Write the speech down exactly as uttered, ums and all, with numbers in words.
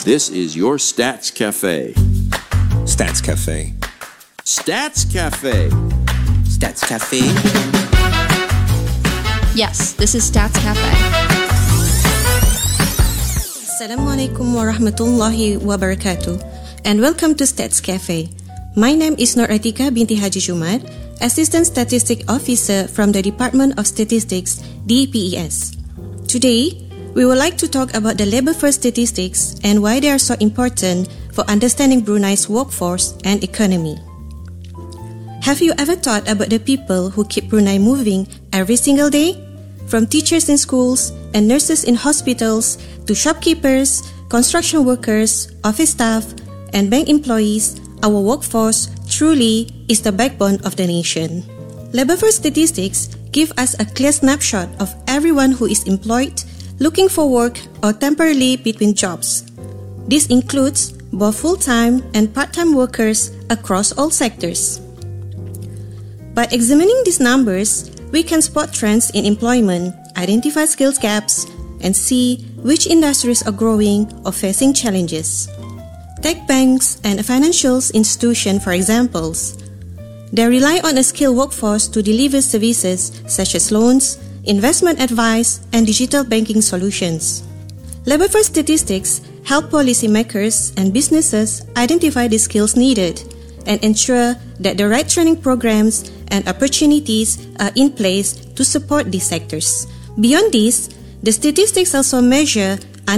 This is your Stats Cafe. Stats Cafe. Stats Cafe. Stats Cafe. Yes, this is Stats Cafe. Assalamualaikum warahmatullahi wabarakatuh, and welcome to Stats Cafe. My name is Nur Atika binti Haji Jumat, Assistant Statistic Officer from the Department of Statistics, D P E S. Today, we would like to talk about the labor force statistics and why they are so important for understanding Brunei's workforce and economy. Have you ever thought about the people who keep Brunei moving every single day? From teachers in schools and nurses in hospitals to shopkeepers, construction workers, office staff, and bank employees, our workforce truly is the backbone of the nation. Labor force statistics give us a clear snapshot of everyone who is employed, looking for work, or temporarily between jobs. This includes both full-time and part-time workers across all sectors. By examining these numbers, we can spot trends in employment, identify skills gaps, and see which industries are growing or facing challenges. Take banks and financial institutions for examples. They rely on a skilled workforce to deliver services such as loans, investment advice, and digital banking solutions. Labor force statistics help policymakers and businesses identify the skills needed and ensure that the right training programs and opportunities are in place to support these sectors. Beyond this, the statistics also measure